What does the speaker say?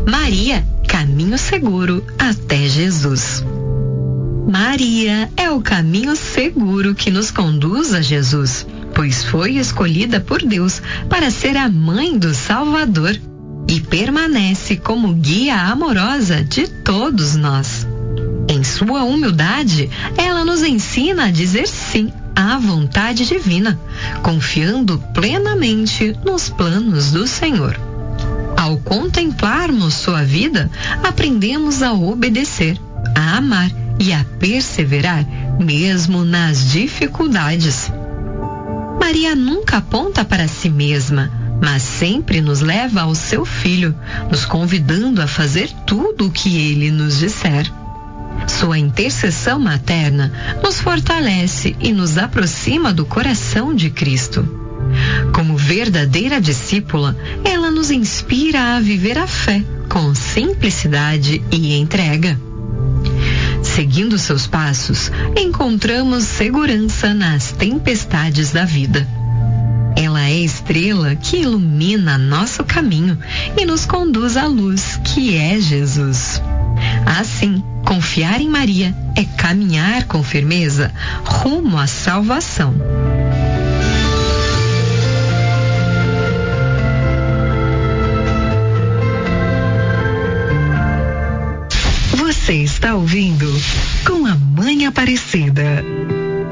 Maria, caminho seguro até Jesus. Maria é o caminho seguro que nos conduz a Jesus, pois foi escolhida por Deus para ser a mãe do Salvador e permanece como guia amorosa de todos nós. Em sua humildade, ela nos ensina a dizer sim à vontade divina, confiando plenamente nos planos do Senhor. Ao contemplarmos sua vida, aprendemos a obedecer, a amar e a perseverar, mesmo nas dificuldades. Maria nunca aponta para si mesma, mas sempre nos leva ao seu Filho, nos convidando a fazer tudo o que ele nos disser. Sua intercessão materna nos fortalece e nos aproxima do coração de Cristo. Como verdadeira discípula, ela nos inspira a viver a fé com simplicidade e entrega. Seguindo seus passos, encontramos segurança nas tempestades da vida. Ela é a estrela que ilumina nosso caminho e nos conduz à luz que é Jesus. Assim, confiar em Maria é caminhar com firmeza rumo à salvação.